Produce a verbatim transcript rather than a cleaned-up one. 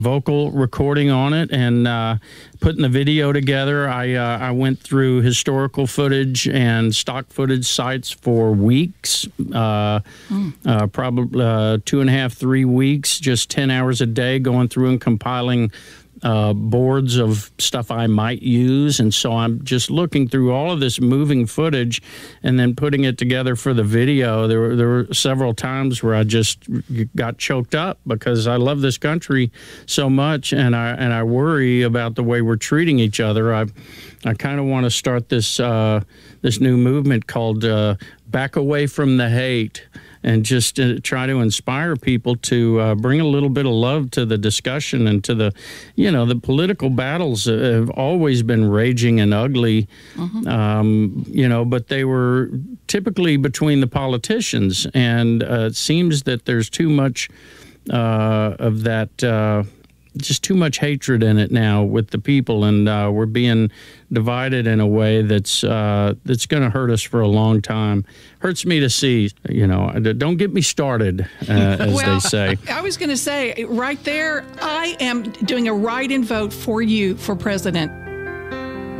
vocal recording on it and uh, putting the video together. I uh, I went through historical footage and stock footage sites for weeks, uh, mm. uh, probably uh, two and a half, three weeks, just ten hours a day going through and compiling Uh, boards of stuff I might use. And so I'm just looking through all of this moving footage and then putting it together for the video. There were, there were several times where I just got choked up because I love this country so much, and I and I worry about the way we're treating each other. I I kind of want to start this uh, this new movement called uh, Back Away from the Hate, and just uh, try to inspire people to uh, bring a little bit of love to the discussion and to the, you know, the political battles have always been raging and ugly, mm-hmm. um, you know, but they were typically between the politicians. And uh, it seems that there's too much uh, of that, uh, just too much hatred in it now with the people, and uh, we're being divided in a way that's uh, that's going to hurt us for a long time. Hurts me to see, you know. Don't get me started, uh, as well, they say. I was going to say, right there, I am doing a write-in vote for you for president.